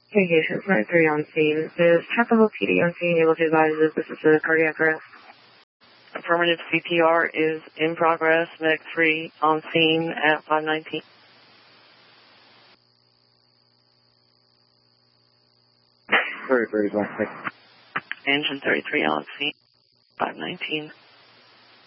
Communications 93 on scene. Is Chapel PD on scene able to advise if this is a cardiac arrest? Affirmative. CPR is in progress. Medic 3 on scene at 519. Very, very long. Engine 33 on scene, 519.